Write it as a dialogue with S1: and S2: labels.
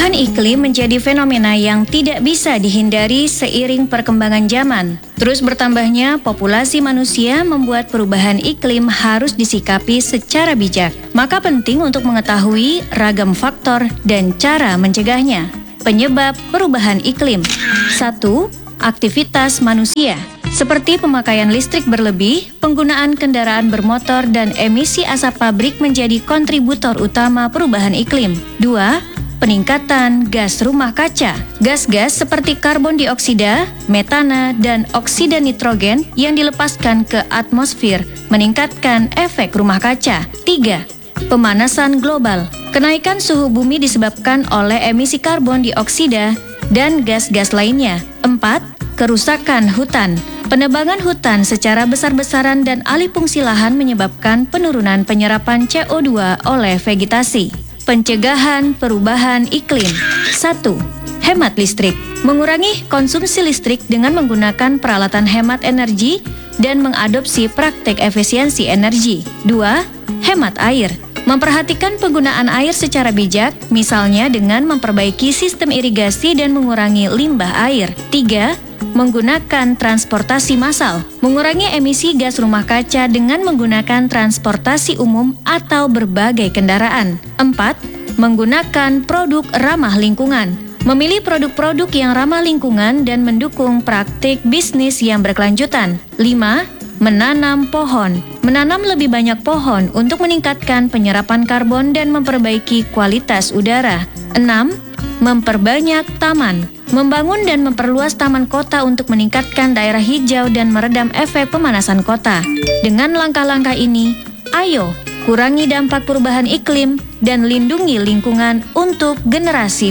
S1: Perubahan iklim menjadi fenomena yang tidak bisa dihindari seiring perkembangan zaman. Terus bertambahnya populasi manusia membuat perubahan iklim harus disikapi secara bijak. Maka penting untuk mengetahui ragam faktor dan cara mencegahnya. Penyebab perubahan iklim. 1. Aktivitas manusia. Seperti pemakaian listrik berlebih, penggunaan kendaraan bermotor, dan emisi asap pabrik menjadi kontributor utama perubahan iklim. 2. Peningkatan gas rumah kaca. Gas-gas seperti karbon dioksida, metana, dan oksida nitrogen yang dilepaskan ke atmosfer meningkatkan efek rumah kaca. 3. Pemanasan global. Kenaikan suhu bumi disebabkan oleh emisi karbon dioksida dan gas-gas lainnya. 4. Kerusakan hutan. Penebangan hutan secara besar-besaran dan alih fungsi lahan menyebabkan penurunan penyerapan CO2 oleh vegetasi. Pencegahan perubahan iklim. 1. Hemat listrik. Mengurangi konsumsi listrik dengan menggunakan peralatan hemat energi dan mengadopsi praktek efisiensi energi. 2. Hemat air. Memperhatikan penggunaan air secara bijak, misalnya dengan memperbaiki sistem irigasi dan mengurangi limbah air. 3. Menggunakan transportasi massal. Mengurangi emisi gas rumah kaca dengan menggunakan transportasi umum atau berbagai kendaraan. 4. Menggunakan produk ramah lingkungan. Memilih produk-produk yang ramah lingkungan dan mendukung praktik bisnis yang berkelanjutan. 5. Menanam pohon. Menanam lebih banyak pohon untuk meningkatkan penyerapan karbon dan memperbaiki kualitas udara. 6. Memperbanyak taman. Membangun dan memperluas taman kota untuk meningkatkan daerah hijau dan meredam efek pemanasan kota. Dengan langkah-langkah ini, ayo kurangi dampak perubahan iklim dan lindungi lingkungan untuk generasi